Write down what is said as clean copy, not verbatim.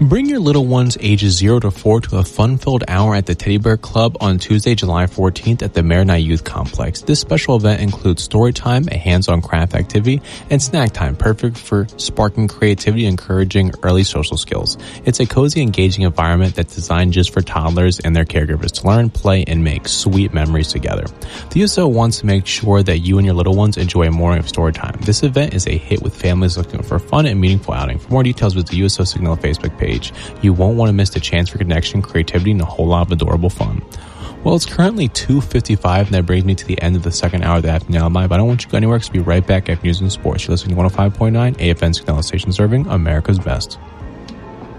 Bring your little ones ages 0 to 4 to a fun-filled hour at the Teddy Bear Club on Tuesday, July 14th at the Marinite Youth Complex. This special event includes story time, a hands-on craft activity, and snack time, perfect for sparking creativity and encouraging early social skills. It's a cozy, engaging environment that's designed just for toddlers and their caregivers to learn, play, and make sweet memories together. The USO wants to make sure that you and your little ones enjoy a morning of story time. This event is a hit with families looking for fun and meaningful outing. For more details, visit the USO Signal Facebook page. You won't want to miss the chance for connection, creativity, and a whole lot of adorable fun. Well, it's currently 2:55, and that brings me to the end of the second hour of the Afternoon Alibi, but I don't want you to go anywhere because we'll be right back after news and sports. You're listening to 105.9 AFN Signal Station, serving America's best.